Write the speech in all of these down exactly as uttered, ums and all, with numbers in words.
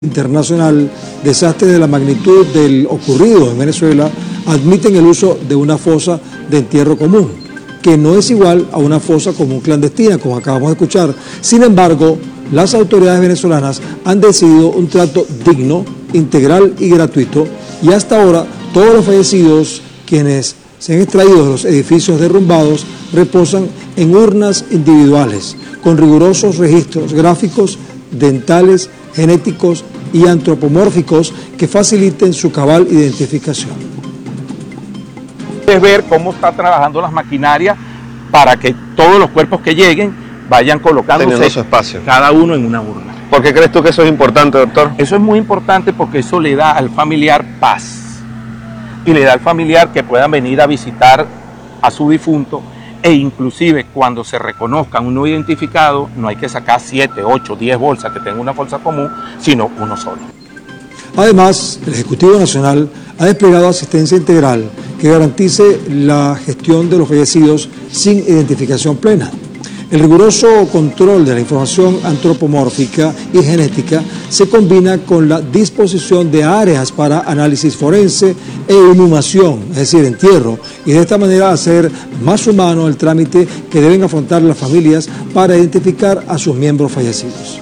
internacional, desastres de la magnitud del ocurrido en Venezuela admiten el uso de una fosa de entierro común, que no es igual a una fosa común clandestina, como acabamos de escuchar. Sin embargo, las autoridades venezolanas han decidido un trato digno, integral y gratuito, y hasta ahora todos los fallecidos, quienes se han extraído de los edificios derrumbados, reposan en urnas individuales, con rigurosos registros gráficos, dentales, genéticos y antropomórficos que faciliten su cabal identificación. Es ver cómo está trabajando las maquinarias para que todos los cuerpos que lleguen vayan colocándose su espacio, cada uno en una urna. ¿Por qué crees tú que eso es importante, doctor? Eso es muy importante porque eso le da al familiar paz y le da al familiar que puedan venir a visitar a su difunto, e inclusive cuando se reconozcan un no identificado no hay que sacar siete, ocho, diez bolsas que tengan una bolsa común, sino uno solo. Además, el Ejecutivo Nacional ha desplegado asistencia integral que garantice la gestión de los fallecidos sin identificación plena. El riguroso control de la información antropomórfica y genética se combina con la disposición de áreas para análisis forense e inhumación, es decir, entierro, y de esta manera hacer más humano el trámite que deben afrontar las familias para identificar a sus miembros fallecidos.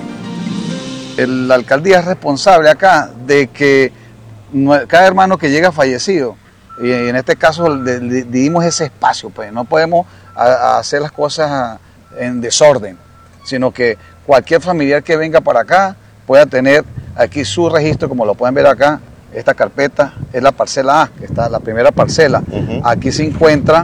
La alcaldía es responsable acá de que cada hermano que llega fallecido, y en este caso le dimos ese espacio, pues no podemos a hacer las cosas en desorden, sino que cualquier familiar que venga para acá pueda tener aquí su registro, como lo pueden ver acá. Esta carpeta es la parcela A, que está la primera parcela. Uh-huh. Aquí se encuentra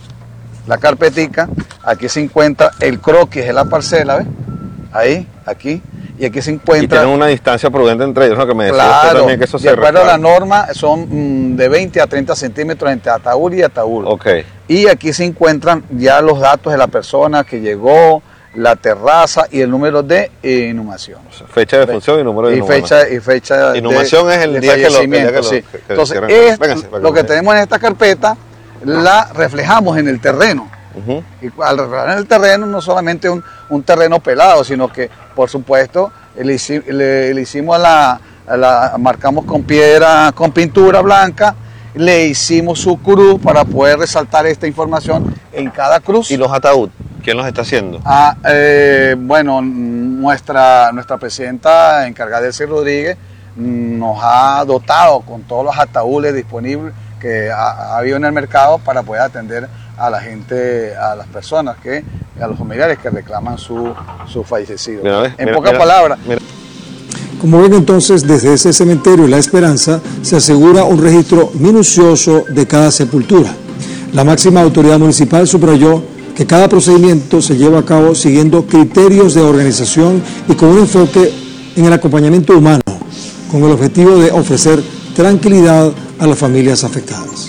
la carpetica, aquí se encuentra el croquis de la parcela, ¿ves? Ahí, aquí. Y aquí se encuentra... Y tienen una distancia prudente entre ellos, ¿no? Que me decía claro, usted también que eso se de acuerdo recuerda. a la norma, son mm, de veinte a treinta centímetros entre ataúd y ataúd. Okay. Y aquí se encuentran ya los datos de la persona que llegó, la terraza y el número de inhumación. O sea, fecha de función y número de y inhumación. Fecha, y fecha de inhumación es el de día que lo, el día que lo sí. que, que Entonces, es, Véngase, lo que tenemos en esta carpeta la reflejamos en el terreno. Uh-huh. Y al reflejar en el terreno, no solamente un, un terreno pelado, sino que, por supuesto, le, le, le hicimos la, la, marcamos con piedra, con pintura blanca, le hicimos su cruz para poder resaltar esta información en cada cruz. ¿Y los ataúd? ¿Quién los está haciendo? Ah, eh, bueno, nuestra, nuestra presidenta encargada, Delcy Rodríguez, nos ha dotado con todos los ataúdes disponibles que ha, ha habido en el mercado para poder atender a la gente, a las personas, que, a los familiares que reclaman su, su fallecido. Mira, en mira, pocas mira, palabras. Mira. Como ven entonces, desde ese cementerio La Esperanza se asegura un registro minucioso de cada sepultura. La máxima autoridad municipal subrayó que cada procedimiento se lleva a cabo siguiendo criterios de organización y con un enfoque en el acompañamiento humano, con el objetivo de ofrecer tranquilidad a las familias afectadas.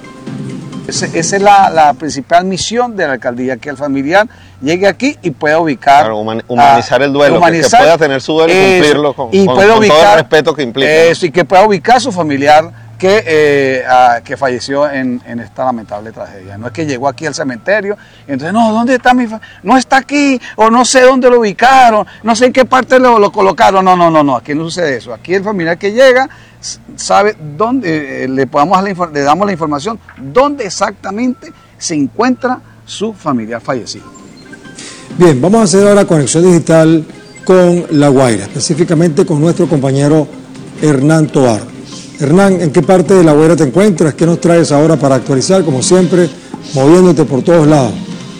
Esa es la, la principal misión de la alcaldía, que el familiar llegue aquí y pueda ubicar... Claro, human, humanizar a, el duelo, humanizar, que, que pueda tener su duelo y eso, cumplirlo con, y con, pueda con ubicar, todo el respeto que implica. Eso, ¿no? Y que pueda ubicar a su familiar que, eh, a, que falleció en, en esta lamentable tragedia. No es que llegó aquí al cementerio, y entonces, no, ¿dónde está mi familia? No está aquí, o no sé dónde lo ubicaron, no sé en qué parte lo, lo colocaron. No, no, no, no, aquí no sucede eso. Aquí el familiar que llega sabe dónde, eh, le, podamos la, le damos la información dónde exactamente se encuentra su familiar fallecido. Bien, vamos a hacer ahora conexión digital con La Guaira, específicamente con nuestro compañero Hernán Tovar. Hernán, ¿en qué parte de La Guaira te encuentras? ¿Qué nos traes ahora para actualizar, como siempre, moviéndote por todos lados?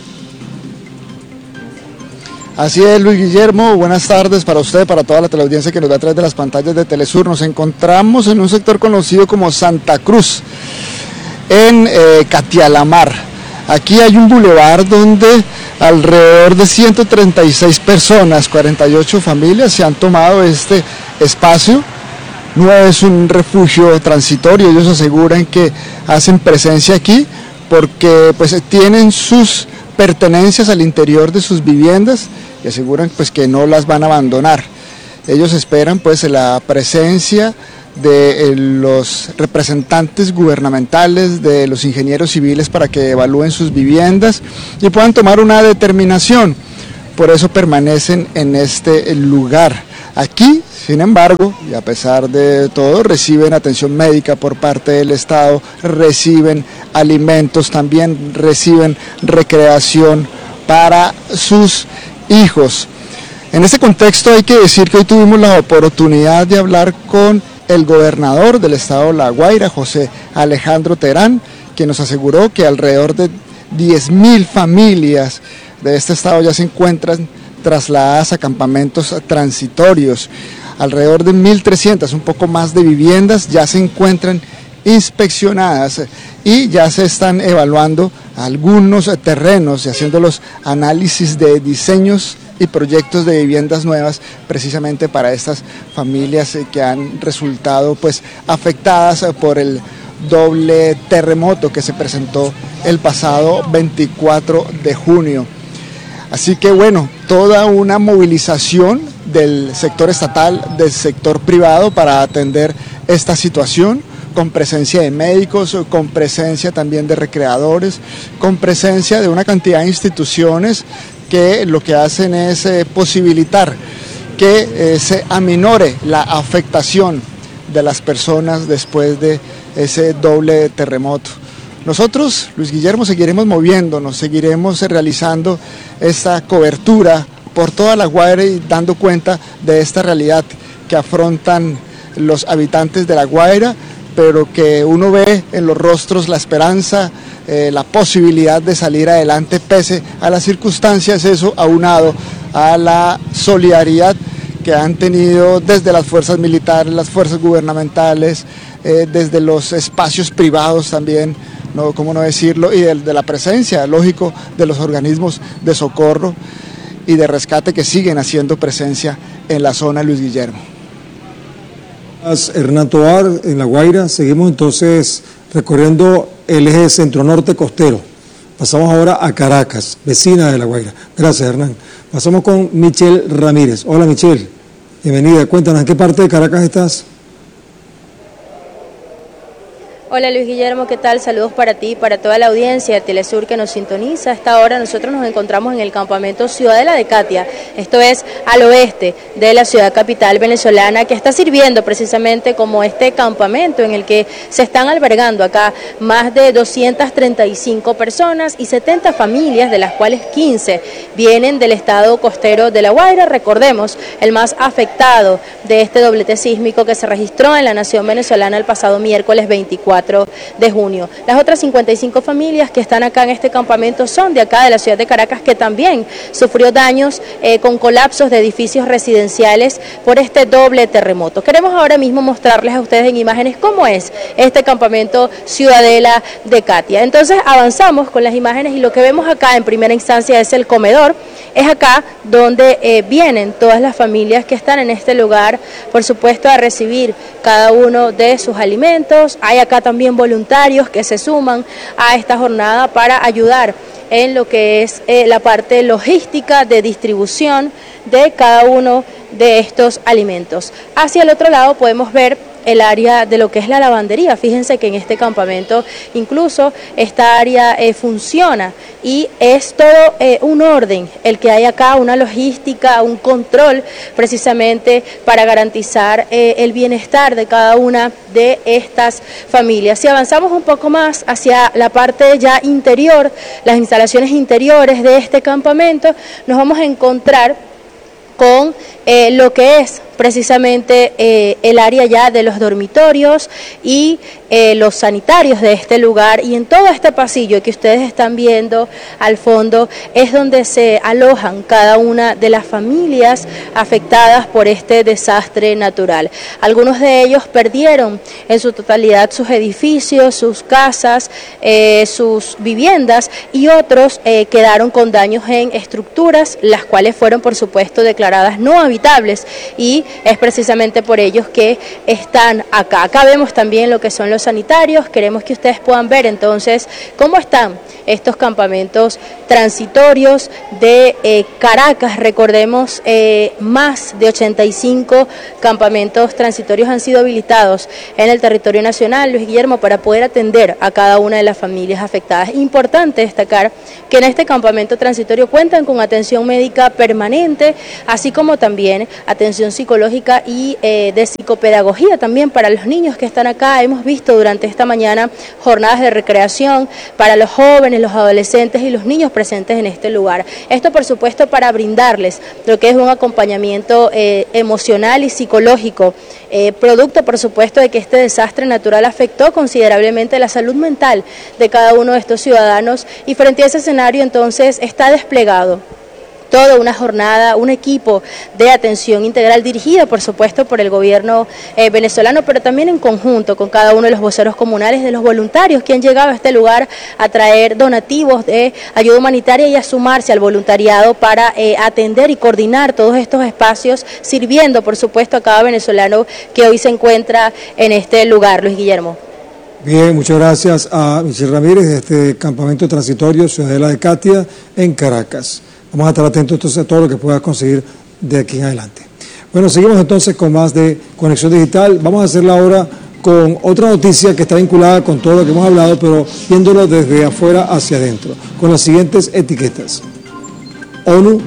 Así es, Luis Guillermo, buenas tardes para usted, para toda la teleaudiencia que nos ve a través de las pantallas de Telesur. Nos encontramos en un sector conocido como Santa Cruz, en eh, Catialamar. Aquí hay un bulevar donde alrededor de ciento treinta y seis personas, cuarenta y ocho familias se han tomado este espacio. No es un refugio transitorio, ellos aseguran que hacen presencia aquí porque pues tienen sus pertenencias al interior de sus viviendas y aseguran pues que no las van a abandonar. Ellos esperan pues la presencia de los representantes gubernamentales, de los ingenieros civiles para que evalúen sus viviendas y puedan tomar una determinación. Por eso permanecen en este lugar. Aquí, sin embargo, y a pesar de todo, reciben atención médica por parte del Estado, reciben alimentos, también reciben recreación para sus hijos. En este contexto hay que decir que hoy tuvimos la oportunidad de hablar con el gobernador del estado de La Guaira, José Alejandro Terán, quien nos aseguró que alrededor de diez mil familias de este estado ya se encuentran trasladadas a campamentos transitorios. Alrededor de mil trescientas, un poco más de viviendas ya se encuentran inspeccionadas y ya se están evaluando algunos terrenos y haciendo los análisis de diseños y proyectos de viviendas nuevas precisamente para estas familias que han resultado pues afectadas por el doble terremoto que se presentó el pasado veinticuatro de junio. Así que bueno, toda una movilización del sector estatal, del sector privado para atender esta situación, con presencia de médicos, con presencia también de recreadores, con presencia de una cantidad de instituciones que lo que hacen es eh, posibilitar que eh, se aminore la afectación de las personas después de ese doble terremoto. Nosotros, Luis Guillermo, seguiremos moviéndonos, seguiremos realizando esta cobertura por toda La Guaira y dando cuenta de esta realidad que afrontan los habitantes de La Guaira, pero que uno ve en los rostros la esperanza, eh, la posibilidad de salir adelante pese a las circunstancias, eso aunado a la solidaridad que han tenido desde las fuerzas militares, las fuerzas gubernamentales, eh, desde los espacios privados también, no, cómo no decirlo, y de, de la presencia, lógico, de los organismos de socorro y de rescate que siguen haciendo presencia en la zona, Luis Guillermo. Hernán Tovar, en La Guaira. Seguimos entonces recorriendo el eje centro-norte costero. Pasamos ahora a Caracas, vecina de La Guaira. Gracias, Hernán. Pasamos con Michelle Ramírez. Hola, Michelle. Bienvenida. Cuéntanos, ¿en qué parte de Caracas estás? Hola Luis Guillermo, ¿qué tal? Saludos para ti y para toda la audiencia de Telesur que nos sintoniza. A esta hora nosotros nos encontramos en el campamento Ciudadela de Catia, esto es al oeste de la ciudad capital venezolana, que está sirviendo precisamente como este campamento en el que se están albergando acá más de doscientas treinta y cinco personas y setenta familias, de las cuales quince vienen del estado costero de La Guaira. Recordemos, el más afectado de este doblete sísmico que se registró en la nación venezolana el pasado miércoles veinticuatro de junio. Las otras cincuenta y cinco familias que están acá en este campamento son de acá de la ciudad de Caracas, que también sufrió daños eh, con colapsos de edificios residenciales por este doble terremoto. Queremos ahora mismo mostrarles a ustedes en imágenes cómo es este campamento Ciudadela de Catia. Entonces avanzamos con las imágenes y lo que vemos acá en primera instancia es el comedor. Es acá donde eh, vienen todas las familias que están en este lugar, por supuesto, a recibir cada uno de sus alimentos. Hay acá también voluntarios que se suman a esta jornada para ayudar en lo que es eh, la parte logística de distribución de cada uno de estos alimentos. Hacia el otro lado podemos ver el área de lo que es la lavandería. Fíjense que en este campamento incluso esta área eh, funciona y es todo eh, un orden el que hay acá, una logística, un control precisamente para garantizar eh, el bienestar de cada una de estas familias. Si avanzamos un poco más hacia la parte ya interior, las instalaciones interiores de este campamento, nos vamos a encontrar con eh, lo que es precisamente eh, el área ya de los dormitorios y eh, los sanitarios de este lugar, y en todo este pasillo que ustedes están viendo al fondo es donde se alojan cada una de las familias afectadas por este desastre natural. Algunos de ellos perdieron en su totalidad sus edificios, sus casas, eh, sus viviendas, y otros eh, quedaron con daños en estructuras, las cuales fueron por supuesto declaradas no habitables, y es precisamente por ellos que están acá. Acá vemos también lo que son los sanitarios. Queremos que ustedes puedan ver entonces cómo están estos campamentos transitorios de eh, Caracas. Recordemos, eh, más de ochenta y cinco campamentos transitorios han sido habilitados en el territorio nacional, Luis Guillermo, para poder atender a cada una de las familias afectadas. Importante destacar que en este campamento transitorio cuentan con atención médica permanente, así como también atención psicológica psicológica y eh, de psicopedagogía también para los niños que están acá. Hemos visto durante esta mañana jornadas de recreación para los jóvenes, los adolescentes y los niños presentes en este lugar. Esto, por supuesto, para brindarles lo que es un acompañamiento eh, emocional y psicológico, eh, producto, por supuesto, de que este desastre natural afectó considerablemente la salud mental de cada uno de estos ciudadanos, y frente a ese escenario entonces está desplegado toda una jornada, un equipo de atención integral dirigida, por supuesto, por el gobierno eh, venezolano, pero también en conjunto con cada uno de los voceros comunales, de los voluntarios que han llegado a este lugar a traer donativos de ayuda humanitaria y a sumarse al voluntariado para eh, atender y coordinar todos estos espacios, sirviendo, por supuesto, a cada venezolano que hoy se encuentra en este lugar. Luis Guillermo. Bien, muchas gracias a Michelle Ramírez de este campamento transitorio Ciudadela de Catia en Caracas. Vamos a estar atentos entonces a todo lo que puedas conseguir de aquí en adelante. Bueno, seguimos entonces con más de Conexión Digital. Vamos a hacerla ahora con otra noticia que está vinculada con todo lo que hemos hablado, pero viéndolo desde afuera hacia adentro, con las siguientes etiquetas: ONU,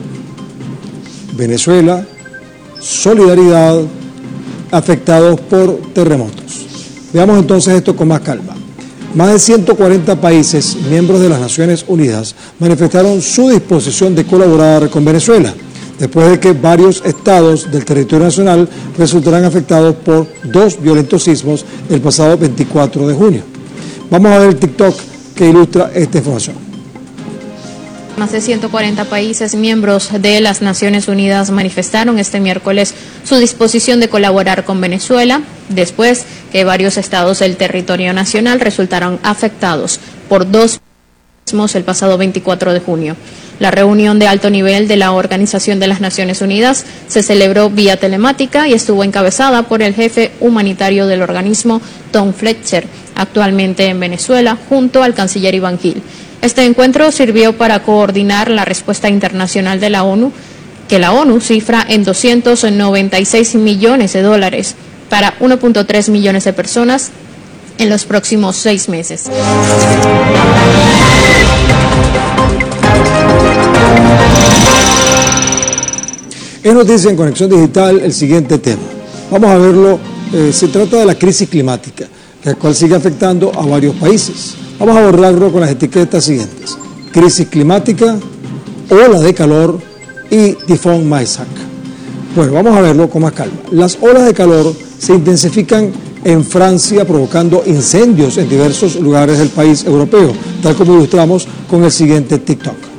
Venezuela, solidaridad, afectados por terremotos. Veamos entonces esto con más calma. Más de ciento cuarenta países, miembros de las Naciones Unidas, manifestaron su disposición de colaborar con Venezuela, después de que varios estados del territorio nacional resultaran afectados por dos violentos sismos el pasado veinticuatro de junio. Vamos a ver el TikTok que ilustra esta información. Más de ciento cuarenta países miembros de las Naciones Unidas manifestaron este miércoles su disposición de colaborar con Venezuela, después que varios estados del territorio nacional resultaron afectados por dos sismos el pasado veinticuatro de junio. La reunión de alto nivel de la Organización de las Naciones Unidas se celebró vía telemática y estuvo encabezada por el jefe humanitario del organismo, Tom Fletcher, actualmente en Venezuela, junto al canciller Iván Gil. Este encuentro sirvió para coordinar la respuesta internacional de la ONU, que la ONU cifra en doscientos noventa y seis millones de dólares para uno punto tres millones de personas en los próximos seis meses. Es noticia en Conexión Digital el siguiente tema. Vamos a verlo, eh, se trata de la crisis climática, la cual sigue afectando a varios países. Vamos a abordarlo con las etiquetas siguientes: crisis climática, ola de calor y tifón Maisak. Bueno, vamos a verlo con más calma. Las olas de calor se intensifican en Francia, provocando incendios en diversos lugares del país europeo, tal como ilustramos con el siguiente TikTok.